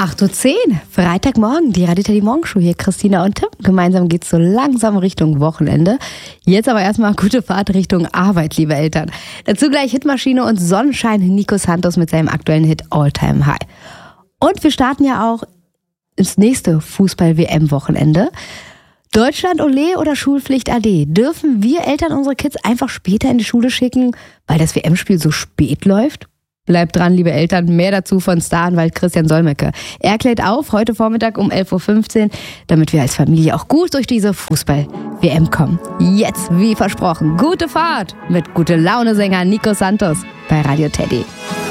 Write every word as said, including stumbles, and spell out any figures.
acht Uhr zehn, Freitagmorgen, die Radio Teddy Morgenshow hier, Christina und Tim. Gemeinsam geht's so langsam Richtung Wochenende. Jetzt aber erstmal gute Fahrt Richtung Arbeit, liebe Eltern. Dazu gleich Hitmaschine und Sonnenschein, Nico Santos mit seinem aktuellen Hit All Time High. Und wir starten ja auch ins nächste Fußball-W M-Wochenende. Deutschland Ole oder Schulpflicht A D? Dürfen wir Eltern unsere Kids einfach später in die Schule schicken, weil das W M-Spiel so spät läuft? Bleibt dran, liebe Eltern. Mehr dazu von Staranwalt Christian Solmecke. Er klärt auf heute Vormittag um elf Uhr fünfzehn, damit wir als Familie auch gut durch diese Fußball-W M kommen. Jetzt, wie versprochen, gute Fahrt mit gute Laune-Sänger Nico Santos bei Radio Teddy.